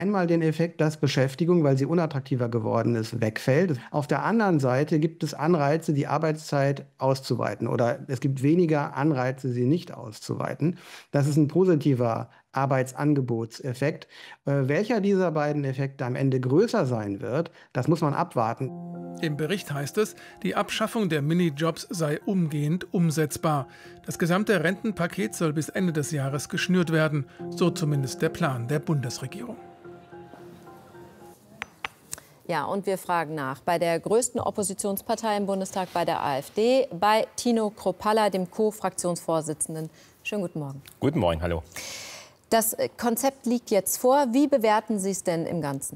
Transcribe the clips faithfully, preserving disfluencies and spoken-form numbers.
Einmal den Effekt, dass Beschäftigung, weil sie unattraktiver geworden ist, wegfällt. Auf der anderen Seite gibt es Anreize, die Arbeitszeit auszuweiten, oder es gibt weniger Anreize, sie nicht auszuweiten. Das ist ein positiver Arbeitsangebotseffekt. Äh, welcher dieser beiden Effekte am Ende größer sein wird, das muss man abwarten. Im Bericht heißt es, die Abschaffung der Minijobs sei umgehend umsetzbar. Das gesamte Rentenpaket soll bis Ende des Jahres geschnürt werden, so zumindest der Plan der Bundesregierung. Ja, und wir fragen nach bei der größten Oppositionspartei im Bundestag, bei der AfD, bei Tino Kruppalla, dem Co-Fraktionsvorsitzenden. Schönen guten Morgen. Guten Morgen, hallo. Das Konzept liegt jetzt vor. Wie bewerten Sie es denn im Ganzen?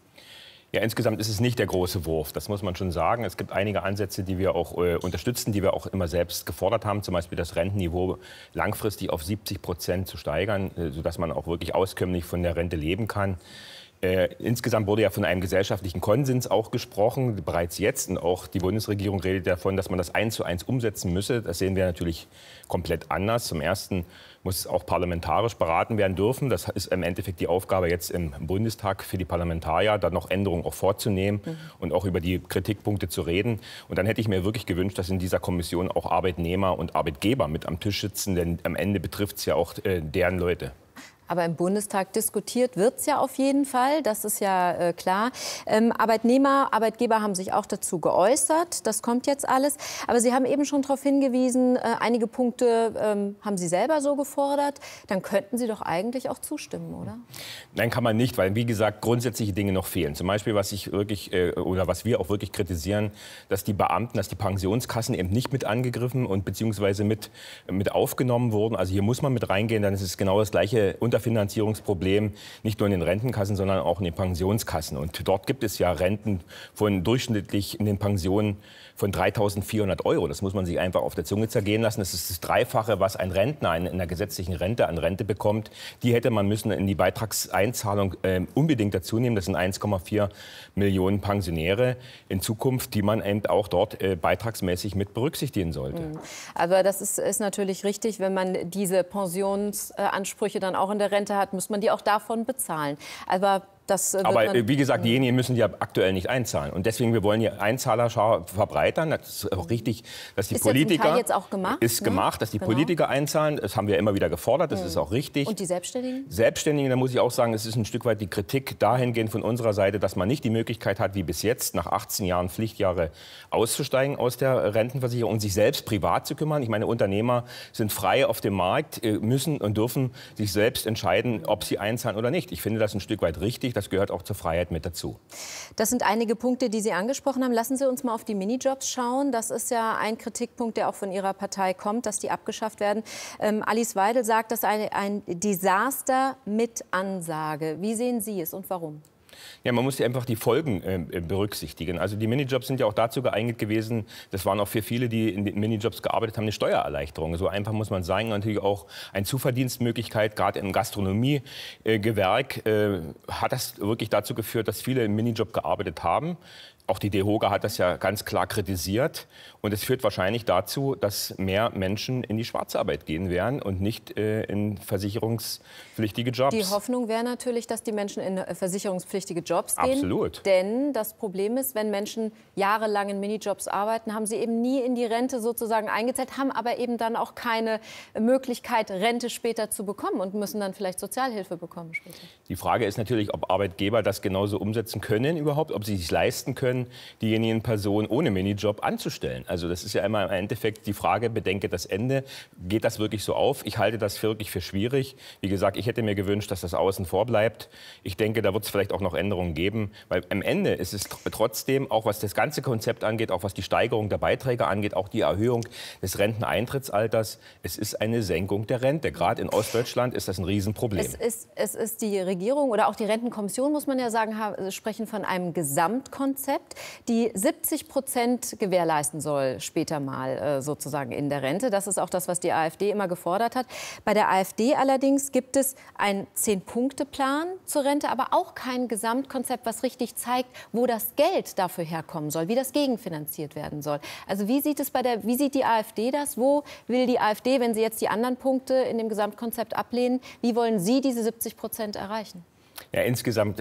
Ja, insgesamt ist es nicht der große Wurf, das muss man schon sagen. Es gibt einige Ansätze, die wir auch äh, unterstützen, die wir auch immer selbst gefordert haben. Zum Beispiel das Rentenniveau langfristig auf siebzig Prozent zu steigern, äh, sodass man auch wirklich auskömmlich von der Rente leben kann. Äh, insgesamt wurde ja von einem gesellschaftlichen Konsens auch gesprochen, bereits jetzt. Und auch die Bundesregierung redet davon, dass man das eins zu eins umsetzen müsse. Das sehen wir natürlich komplett anders. Zum Ersten muss es auch parlamentarisch beraten werden dürfen. Das ist im Endeffekt die Aufgabe jetzt im Bundestag für die Parlamentarier, da noch Änderungen auch vorzunehmen mhm. und auch über die Kritikpunkte zu reden. Und dann hätte ich mir wirklich gewünscht, dass in dieser Kommission auch Arbeitnehmer und Arbeitgeber mit am Tisch sitzen, denn am Ende betrifft es ja auch äh, deren Leute. Aber im Bundestag diskutiert wird es ja auf jeden Fall, das ist ja äh, klar. Ähm, Arbeitnehmer, Arbeitgeber haben sich auch dazu geäußert, das kommt jetzt alles. Aber Sie haben eben schon darauf hingewiesen, äh, einige Punkte ähm, haben Sie selber so gefordert. Dann könnten Sie doch eigentlich auch zustimmen, oder? Nein, kann man nicht, weil, wie gesagt, grundsätzliche Dinge noch fehlen. Zum Beispiel, was ich wirklich, äh, oder was wir auch wirklich kritisieren, dass die Beamten, dass die Pensionskassen eben nicht mit angegriffen und beziehungsweise mit, mit aufgenommen wurden. Also hier muss man mit reingehen, dann ist es genau das gleiche Unterfinanzierungsproblem, nicht nur in den Rentenkassen, sondern auch in den Pensionskassen. Und dort gibt es ja Renten von durchschnittlich in den Pensionen von dreitausendvierhundert Euro. Das muss man sich einfach auf der Zunge zergehen lassen. Das ist das Dreifache, was ein Rentner in einer gesetzlichen Rente an Rente bekommt. Die hätte man müssen in die Beitragseinzahlung äh, unbedingt dazu nehmen. Das sind eins Komma vier Millionen Pensionäre in Zukunft, die man eben auch dort äh, beitragsmäßig mit berücksichtigen sollte. Aber das ist, ist natürlich richtig, wenn man diese Pensionsansprüche dann auch in der Rente hat, muss man die auch davon bezahlen. Aber Das wird Aber man, wie gesagt, diejenigen müssen ja aktuell nicht einzahlen. Und deswegen, wir wollen die Einzahlerschar verbreitern. Das ist auch richtig, dass die ist Politiker... Ist jetzt auch gemacht? Ist ne? gemacht, dass die genau. Politiker einzahlen. Das haben wir immer wieder gefordert. Das mhm. ist auch richtig. Und die Selbstständigen? Selbstständigen, da muss ich auch sagen, es ist ein Stück weit die Kritik dahingehend von unserer Seite, dass man nicht die Möglichkeit hat, wie bis jetzt, nach achtzehn Jahren Pflichtjahre auszusteigen aus der Rentenversicherung und sich selbst privat zu kümmern. Ich meine, Unternehmer sind frei auf dem Markt, müssen und dürfen sich selbst entscheiden, ob sie einzahlen oder nicht. Ich finde das ein Stück weit richtig. Das gehört auch zur Freiheit mit dazu. Das sind einige Punkte, die Sie angesprochen haben. Lassen Sie uns mal auf die Minijobs schauen. Das ist ja ein Kritikpunkt, der auch von Ihrer Partei kommt, dass die abgeschafft werden. Ähm, Alice Weidel sagt, das sei ein Desaster mit Ansage. Wie sehen Sie es und warum? Ja, man muss ja einfach die Folgen äh, berücksichtigen. Also die Minijobs sind ja auch dazu geeignet gewesen, das waren auch für viele, die in den Minijobs gearbeitet haben, eine Steuererleichterung. So einfach muss man sagen. Natürlich auch eine Zuverdienstmöglichkeit, gerade im Gastronomiegewerk äh, hat das wirklich dazu geführt, dass viele im Minijob gearbeitet haben. Auch die DEHOGA hat das ja ganz klar kritisiert. Und es führt wahrscheinlich dazu, dass mehr Menschen in die Schwarzarbeit gehen werden und nicht äh, in versicherungspflichtige Jobs. Die Hoffnung wäre natürlich, dass die Menschen in versicherungspflichtige Jobs gehen. Absolut. Denn das Problem ist, wenn Menschen jahrelang in Minijobs arbeiten, haben sie eben nie in die Rente sozusagen eingezahlt, haben aber eben dann auch keine Möglichkeit, Rente später zu bekommen und müssen dann vielleicht Sozialhilfe bekommen später. Die Frage ist natürlich, ob Arbeitgeber das genauso umsetzen können überhaupt, ob sie sich leisten können, diejenigen Personen ohne Minijob anzustellen. Also das ist ja immer im Endeffekt die Frage, bedenke das Ende. Geht das wirklich so auf? Ich halte das wirklich für schwierig. Wie gesagt, ich hätte mir gewünscht, dass das außen vor bleibt. Ich denke, da wird es vielleicht auch noch Änderungen geben. Weil am Ende ist es trotzdem, auch was das ganze Konzept angeht, auch was die Steigerung der Beiträge angeht, auch die Erhöhung des Renteneintrittsalters, es ist eine Senkung der Rente. Gerade in Ostdeutschland ist das ein Riesenproblem. Es ist, es ist die Regierung oder auch die Rentenkommission, muss man ja sagen, sprechen von einem Gesamtkonzept, die siebzig Prozent gewährleisten soll, später mal äh, sozusagen in der Rente. Das ist auch das, was die AfD immer gefordert hat. Bei der AfD allerdings gibt es einen Zehn-Punkte-Plan zur Rente, aber auch kein Gesamtkonzept, was richtig zeigt, wo das Geld dafür herkommen soll, wie das gegenfinanziert werden soll. Also wie sieht es bei der, wie sieht die AfD das? Wo will die AfD, wenn Sie jetzt die anderen Punkte in dem Gesamtkonzept ablehnen, wie wollen Sie diese siebzig Prozent erreichen? Ja, insgesamt